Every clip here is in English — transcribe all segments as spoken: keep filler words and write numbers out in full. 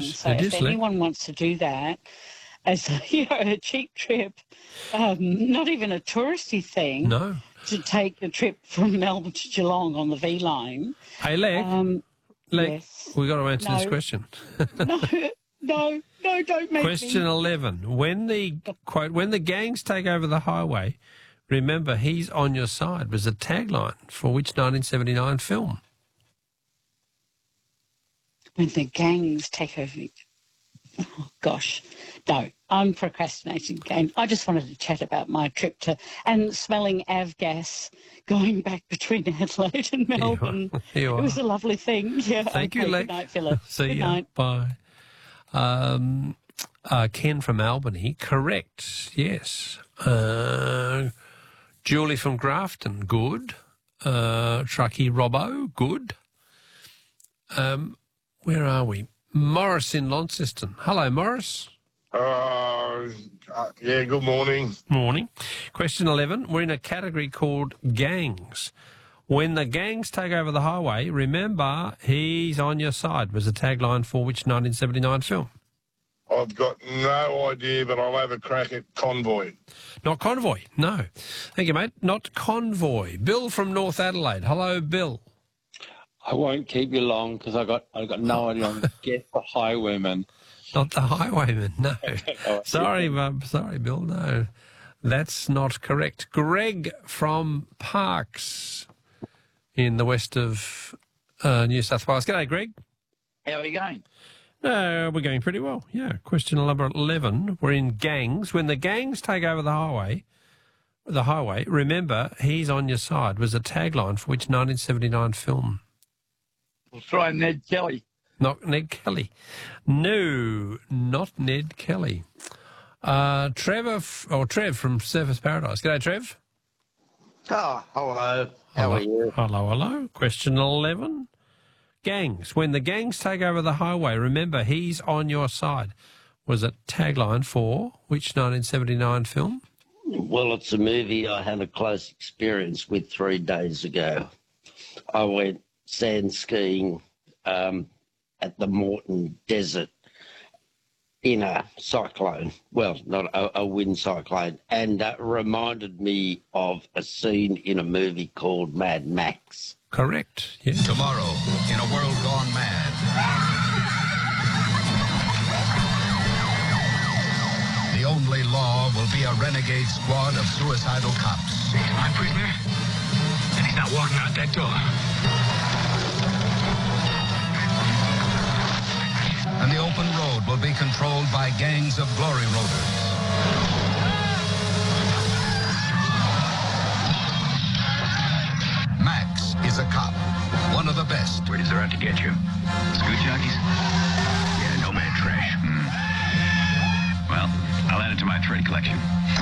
is. So It if is, Lex. anyone wants to do that as a, you know, a cheap trip, um, not even a touristy thing, No. to take the trip from Melbourne to Geelong on the V line. Hey, Leg, Um, Leg, yes. we've got to answer No. this question. No, no, no, don't make Question me. eleven. When the, quote, when the gangs take over the highway, remember he's on your side was a tagline for which nineteen seventy-nine film? When the gangs take over. Oh, gosh. No, I'm procrastinating again. I just wanted to chat about my trip to, and smelling avgas going back between Adelaide and Melbourne. You are. It was a lovely thing. Yeah. Thank okay, you, Lex. Good night, Philip. See Good ya. night. Bye. Um, uh, Ken from Albany, correct, yes. Uh, Julie from Grafton, good. Uh, Truckee Robbo, good. Um, where are we? Morris in Launceston. Hello, Morris. Uh, uh, yeah, good morning. Morning. Question eleven. We're in a category called gangs. When the gangs take over the highway, remember he's on your side was a tagline for which nineteen seventy-nine film? I've got no idea, but I'll have a crack at Convoy. Not Convoy, no. Thank you, mate. Not Convoy. Bill from North Adelaide. Hello, Bill. I won't keep you long because I got I got no idea. On Get the Highwayman. Not the Highwayman, no. Sorry, um, sorry, Bill, no. That's not correct. Greg from Parks in the west of uh, New South Wales. G'day, Greg. How are you going? Uh, we're going pretty well, yeah. Question number eleven. We're in gangs. When the gangs take over the highway, the highway, remember, he's on your side was a tagline for which nineteen seventy-nine film? We'll try Ned Kelly. Not Ned Kelly. No, not Ned Kelly. Uh, Trevor, f- or Trev from Surfers Paradise. G'day, Trev. Oh, hello. How hello, are you? Hello, hello. Question eleven. Gangs. When the gangs take over the highway, remember, he's on your side was a tagline for which nineteen seventy-nine film? Well, it's a movie I had a close experience with three days ago. I went sand skiing um, at the Moreton Desert in a cyclone. Well, not a, a wind cyclone. And uh, reminded me of a scene in a movie called Mad Max. Correct, yes. Tomorrow, in a world gone mad. The only law will be a renegade squad of suicidal cops. He's my prisoner, and he's not walking out that door. And the open road will be controlled by gangs of glory roaders. Max is a cop, one of the best. Where does it out to get you? Scoot jockeys? Yeah, no man trash. Hmm. Well, I'll add it to my trade collection.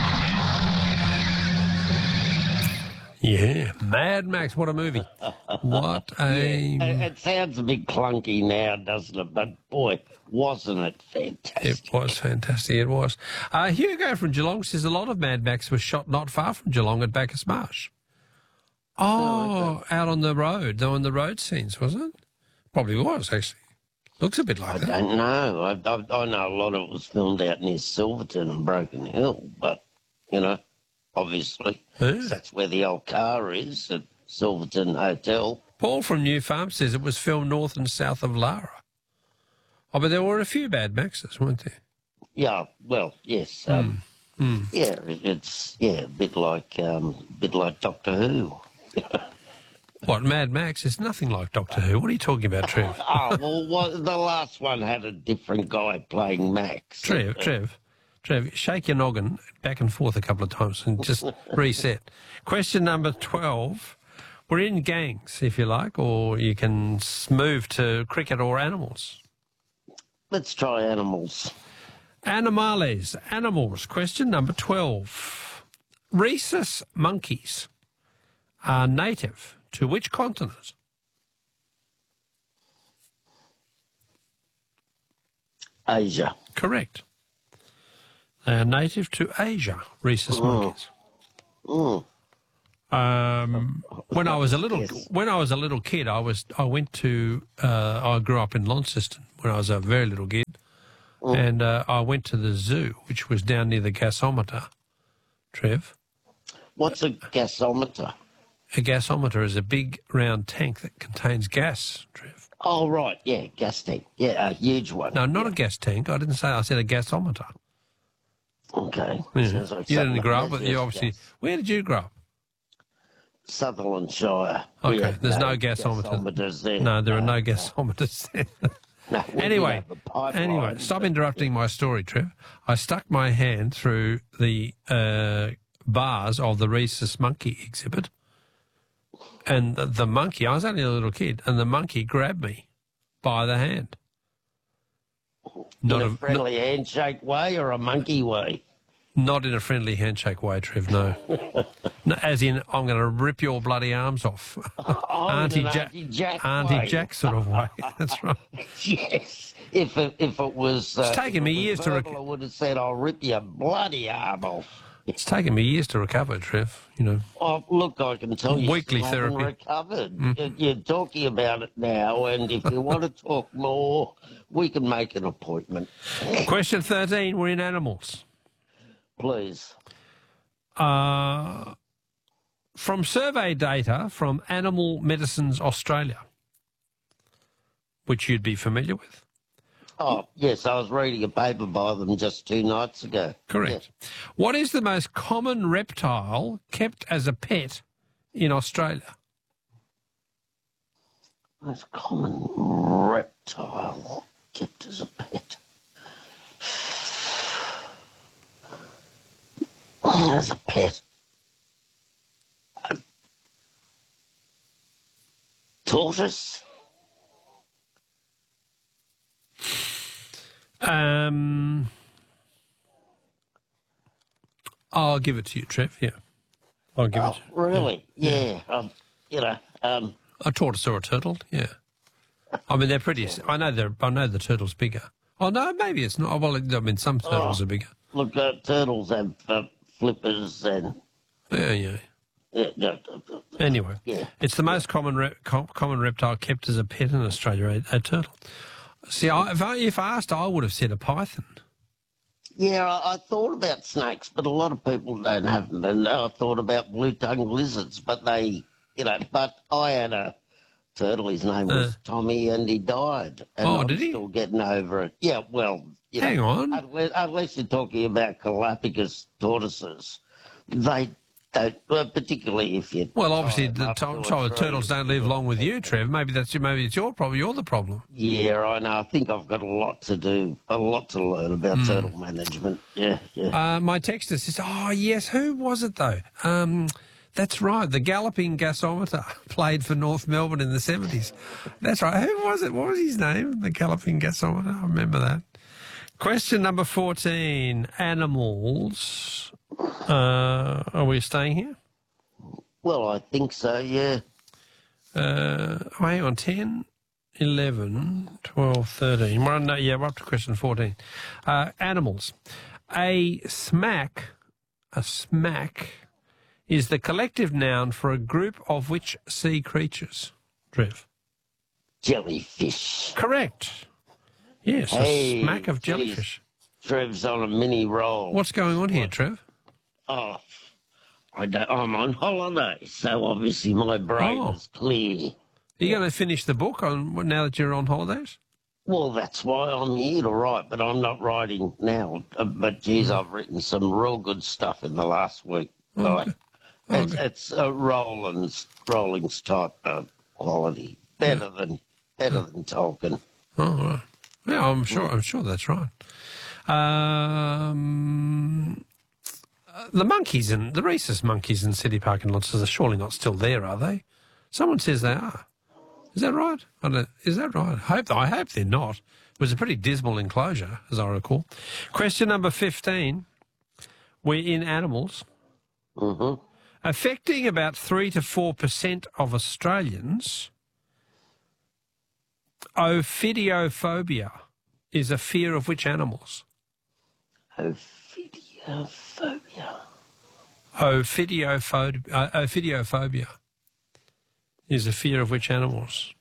Yeah, Mad Max, what a movie. What a... Yeah, it sounds a bit clunky now, doesn't it? But, boy, wasn't it fantastic? It was fantastic, it was. Uh, Hugo from Geelong says a lot of Mad Max was shot not far from Geelong at Bacchus Marsh. Oh, out on the road, though, on the road scenes, was it? Probably was, actually. Looks a bit like I that. don't know. I, I, I know a lot of it was filmed out near Silverton and Broken Hill, but, you know, obviously, Yeah. that's where the old car is, at Silverton Hotel. Paul from New Farm says it was filmed north and south of Lara. Oh, but there were a few Mad Maxes, weren't there? Yeah, well, yes. Um, Mm. Mm. Yeah, it, it's, yeah, a bit like, um, bit like Doctor Who. What, Mad Max? It's nothing like Doctor Who. What are you talking about, Trev? Oh, well, what, the last one had a different guy playing Max. Trev, Trev, Trev, shake your noggin back and forth a couple of times and just reset. Question number twelve. We're in gangs, if you like, or you can s- move to cricket or animals. Let's try animals. Animales, animals. Question number twelve. Rhesus monkeys are native to which continent? Asia. Correct. They are native to Asia, rhesus Mm. monkeys. Mm. Um, when I was a little, Yes. when I was a little kid, I was, I went to, uh, I grew up in Launceston when I was a very little kid, and uh, I went to the zoo, which was down near the gasometer, Trev. What's a gasometer? A gasometer is a big round tank that contains gas, Trev. Oh, right, yeah, gas tank. Yeah, a huge one. No, not yeah. a gas tank. I didn't say, I said a gasometer. Okay. Yeah. Sounds like You something didn't grow that up, but has you obviously... gas. Where did you grow up? Sutherland Shire. We Okay, have there's no, gasometers gasometers. there. No, there are no gasometers there. No, we Anyway, did have a pipeline, anyway, stop but- interrupting my story, Trev. I stuck my hand through the uh, bars of the rhesus monkey exhibit, and the, the monkey, I was only a little kid, and the monkey grabbed me by the hand. Not in a a, friendly handshake way or a monkey way? not in a friendly handshake way, Trev, no. No, as in, I'm going to rip your bloody arms off. Oh, Auntie, in an ja- Auntie Jack Auntie way. Jack sort of way. That's right. Yes. If it, if it was... Uh, It's taken if me it was years to rec- verbal, I would have said, I'll rip your bloody arm off. It's taken me years to recover, Trev, you know. Oh, look, I can tell you Weekly still haven't therapy. recovered. You- You're talking about it now, and if you want to talk more, we can make an appointment. Question thirteen, we're in animals. Please. Uh, from survey data from Animal Medicines Australia, which you'd be familiar with. Oh, yes, I was reading a paper by them just two nights ago. Correct. What is the most common reptile kept as a pet in Australia? Most common reptile kept as a pet. As a pet. A tortoise? Um, I'll give it to you, Trev, yeah. I'll give Oh, it to you. really? Yeah. Um, you know, um, A tortoise or a turtle, yeah. I mean, they're pretty... I know they're. I know the turtle's bigger. Oh, no, maybe it's not. Well, I mean, some turtles Oh. are bigger. look, uh, turtles have uh, flippers and... Yeah, yeah. Uh, uh, uh, Anyway, Yeah. it's the most common re- com- common reptile kept as a pet in Australia, a, a turtle. See, I, if, I, if asked, I would have said a python. yeah, I, I thought about snakes, but a lot of people don't have them. And I thought about blue-tongued lizards, but they, you know, but I had a turtle, his name was Uh. Tommy, and he died. And Oh, I'm did he? still getting over it. Yeah, well, you Hang know, on. Unless, unless you're talking about Galapagos tortoises, they don't, well, particularly if you... Well, obviously, tie 'em the, up to- to a so the tree. turtles don't live long with you, Trev. Maybe that's maybe it's your problem. You're the problem. Yeah, I know. I think I've got a lot to do, a lot to learn about Hmm. turtle management. Yeah, yeah. Uh, my texter says, "Oh yes, who was it though? Um, that's right, the galloping gasometer played for North Melbourne in the seventies. That's right. Who was it? What was his name? The galloping gasometer. I remember that." Question number fourteen: animals. Uh, are we staying here? Well, I think so, yeah. Uh, oh, hang on, ten, eleven, twelve, thirteen. We're on, no, yeah, we're up to question fourteen. Uh, animals. A smack, a smack is the collective noun for a group of which sea creatures? Trev. Jellyfish. Correct. Yes, Hey, a smack of geez. jellyfish. Trev's on a mini roll. What's going on here, Trev? Oh, I don't, I'm on holiday, so obviously my brain Oh. is clear. Are you going to finish the book on now that you're on holidays? Well, that's why I'm here to write, but I'm not writing now. Uh, But, geez, I've written some real good stuff in the last week. Like, it's, it's a Rollins, Rollins type of quality. Better than better than Tolkien. Oh, right. Yeah, I'm sure. I'm sure that's right. Um, uh, the monkeys and the rhesus monkeys in city parking lots are surely not still there, are they? Someone says they are. Is that right? I don't, is that right? I hope. I hope they're not. It was a pretty dismal enclosure, as I recall. Question number fifteen. We're in animals. Mm-hmm. Affecting about three to four percent of Australians, ophidiophobia is a fear of which animals? Ophidiophobia. Ophidiophobia, uh, ophidiophobia is a fear of which animals?